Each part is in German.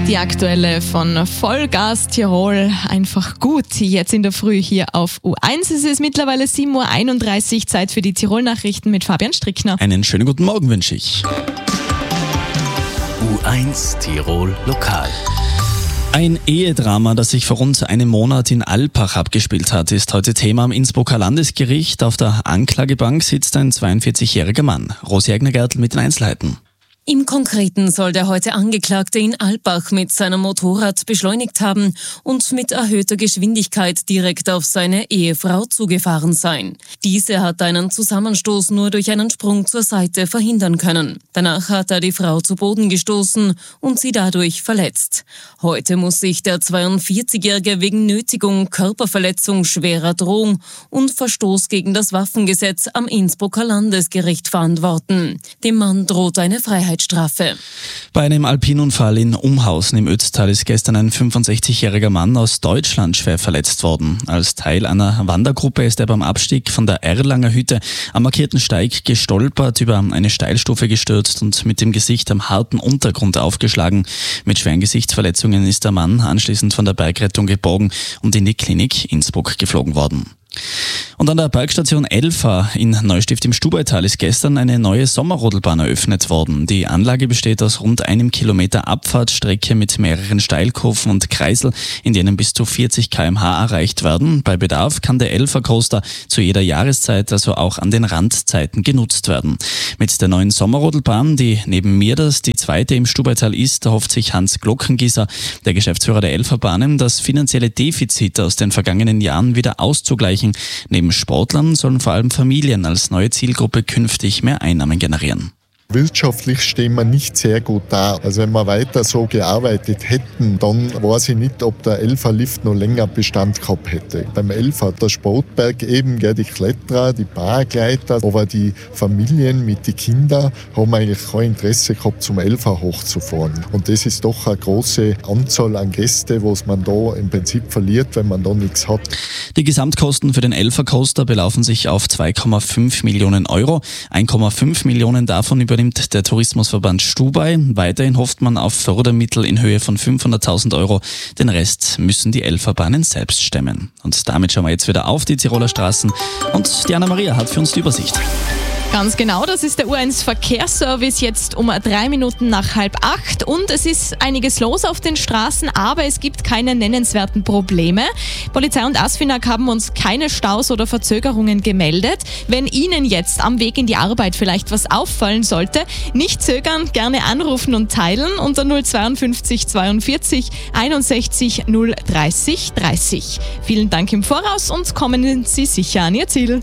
Die aktuelle von Vollgas Tirol, einfach gut, jetzt in der Früh hier auf U1. Es ist mittlerweile 7.31 Uhr, Zeit für die Tirol-Nachrichten mit Fabian Strickner. Einen schönen guten Morgen wünsche ich. U1 Tirol Lokal. Ein Ehedrama, das sich vor rund einem Monat in Alpbach abgespielt hat, ist heute Thema am Innsbrucker Landesgericht. Auf der Anklagebank sitzt ein 42-jähriger Mann. Rosi Egner-Gertl mit den Einzelheiten. Im Konkreten soll der heute Angeklagte in Alpbach mit seinem Motorrad beschleunigt haben und mit erhöhter Geschwindigkeit direkt auf seine Ehefrau zugefahren sein. Diese hat einen Zusammenstoß nur durch einen Sprung zur Seite verhindern können. Danach hat er die Frau zu Boden gestoßen und sie dadurch verletzt. Heute muss sich der 42-Jährige wegen Nötigung, Körperverletzung, schwerer Drohung und Verstoß gegen das Waffengesetz am Innsbrucker Landesgericht verantworten. Dem Mann droht eine Freiheitsstrafe. Bei einem Alpinunfall in Umhausen im Ötztal ist gestern ein 65-jähriger Mann aus Deutschland schwer verletzt worden. Als Teil einer Wandergruppe ist er beim Abstieg von der Erlanger Hütte am markierten Steig gestolpert, über eine Steilstufe gestürzt und mit dem Gesicht am harten Untergrund aufgeschlagen. Mit schweren Gesichtsverletzungen ist der Mann anschließend von der Bergrettung geborgen und in die Klinik Innsbruck geflogen worden. Und an der Bergstation Elfa in Neustift im Stubaital ist gestern eine neue Sommerrodelbahn eröffnet worden. Die Anlage besteht aus rund 1 Kilometer Abfahrtsstrecke mit mehreren Steilkurven und Kreisel, in denen bis zu 40 km/h erreicht werden. Bei Bedarf kann der Elfa Coaster zu jeder Jahreszeit, also auch an den Randzeiten, genutzt werden. Mit der neuen Sommerrodelbahn, die neben mir die zweite im Stubaital ist, erhofft sich Hans Glockengießer, der Geschäftsführer der Elfa Bahnen, das finanzielle Defizit aus den vergangenen Jahren wieder auszugleichen. Neben Sportlern sollen vor allem Familien als neue Zielgruppe künftig mehr Einnahmen generieren. Wirtschaftlich stehen wir nicht sehr gut da. Also wenn wir weiter so gearbeitet hätten, dann weiß ich nicht, ob der Elfa-Lift noch länger Bestand gehabt hätte. Beim Elfa hat der Sportberg eben, die Kletterer, die Paragleiter, aber die Familien mit den Kindern haben eigentlich kein Interesse gehabt, zum Elfa hochzufahren. Und das ist doch eine große Anzahl an Gästen, was man da im Prinzip verliert, wenn man da nichts hat. Die Gesamtkosten für den Elfa Coaster belaufen sich auf 2,5 Millionen Euro. 1,5 Millionen davon übernimmt der Tourismusverband Stubai. Weiterhin hofft man auf Fördermittel in Höhe von 500.000 Euro. Den Rest müssen die Elfa-Bahnen selbst stemmen. Und damit schauen wir jetzt wieder auf die Tiroler Straßen. Und die Anna-Maria hat für uns die Übersicht. Ganz genau, das ist der U1 Verkehrsservice jetzt um 3 Minuten nach 7:30 und es ist einiges los auf den Straßen, aber es gibt keine nennenswerten Probleme. Polizei und ASFINAG haben uns keine Staus oder Verzögerungen gemeldet. Wenn Ihnen jetzt am Weg in die Arbeit vielleicht was auffallen sollte, nicht zögern, gerne anrufen und teilen unter 052 42 61 030 30. Vielen Dank im Voraus und kommen Sie sicher an Ihr Ziel.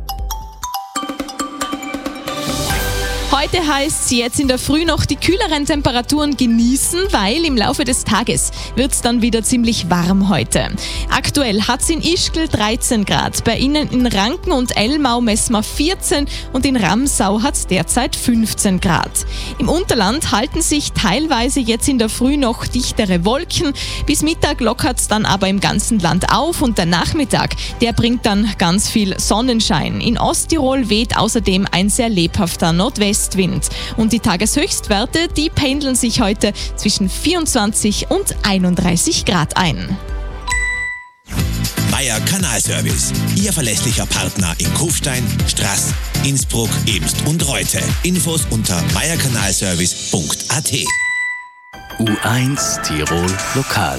Heute heißt es jetzt in der Früh noch die kühleren Temperaturen genießen, weil im Laufe des Tages wird es dann wieder ziemlich warm heute. Aktuell hat es in Ischgl 13 Grad, bei Ihnen in Ranken und Elmau messen wir 14 und in Ramsau hat es derzeit 15 Grad. Im Unterland halten sich teilweise jetzt in der Früh noch dichtere Wolken. Bis Mittag lockert es dann aber im ganzen Land auf und der Nachmittag, der bringt dann ganz viel Sonnenschein. In Osttirol weht außerdem ein sehr lebhafter Nordwestwind. Und die Tageshöchstwerte, die pendeln sich heute zwischen 24 und 31 Grad ein. Meier Kanalservice, Ihr verlässlicher Partner in Kufstein, Straß, Innsbruck, Eemst und Reute. Infos unter meierkanalservice.at. U1 Tirol Lokal.